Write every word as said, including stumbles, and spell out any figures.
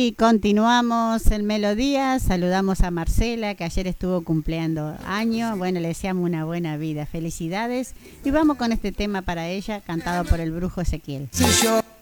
Y continuamos en Melodía. Saludamos a Marcela, que ayer estuvo cumpliendo año. Bueno, le deseamos una buena vida. Felicidades. Y vamos con este tema para ella, cantado por el brujo Ezequiel. Si yo